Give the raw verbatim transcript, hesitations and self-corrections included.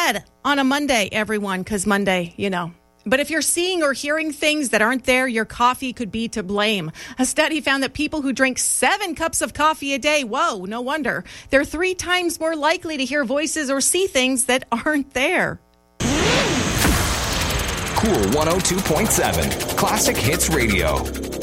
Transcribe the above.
bed on a Monday, everyone, because Monday, you know. But if you're seeing or hearing things that aren't there, your coffee could be to blame. A study found that people who drink seven cups of coffee a day, whoa, no wonder, they're three times more likely to hear voices or see things that aren't there. Cool one oh two point seven, Classic Hits Radio.